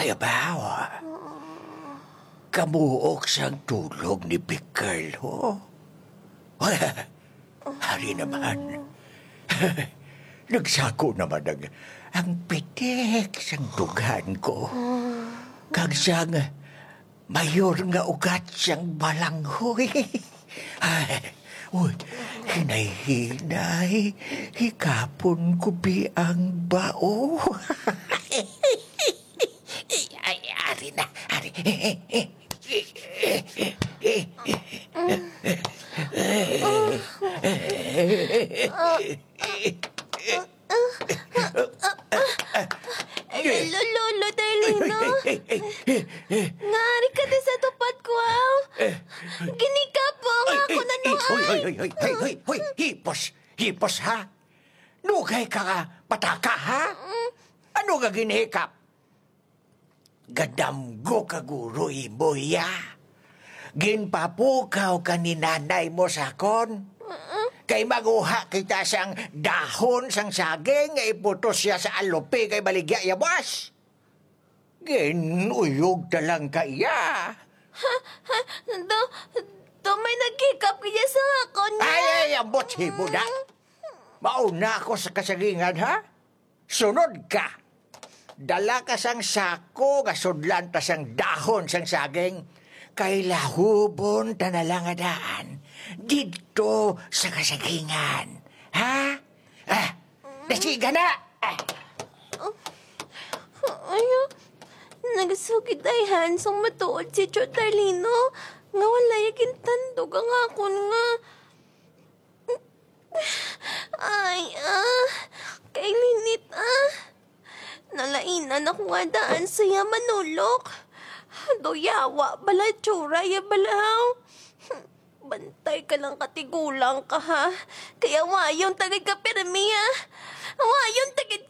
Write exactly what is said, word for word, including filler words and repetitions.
Ay, abawa. Kamuok siyang tulog ni Pickle, ho? Hari naman. Nagsako naman ang, ang pitik sang dugan ko. Kag siyang mayor nga ugat siyang balanghoy. Ay, uy, hinay-hinay, hikapon ko bi ang bao. Ay, ari na, ari. Lolo, Darlino. Ngari ka din sa tupat ko, aw. Ginikap mo nga ako na Hoy, hoy, hoy, hoy, hoy, hoy, hoy, hipos, hipos, ha? Nugay ka ka, pataka, ha? Ano ka ginihikap? Gadamgo ka guroy mo, ya. Ginpapukaw ka ni nanay mo sa kon. Kay maguha kita sang dahon sang saging, nga iputos siya sa alupi kay baligya yawas. Ginuyog talang ka iya. Ha? Ha? Do, do may nagkikap kaya sa ako niya. Ay, ay, ambot hibo na. Mauna ako sa kasagingan, ha? Sunod ka. Dala ka sang sako, gasudlan ta sang dahon sang saging. Kay lahubon ta na lang adaan. Dito sa kasagingan. Ha? Ah, nasiga na! Ah. Ayo, nagsugid ay hansong matuod si Cho Darlino. Nga wala yakin tandog ang akon nga. Ay, ah, kay linit, ah. Nalainan ako nga daan saya manulok. Doyawa, bala tsura, ya balaw. Bantay ka lang katigulang ka, ha? Kaya wayong tagay ka pirmi, ha? Wayong tagay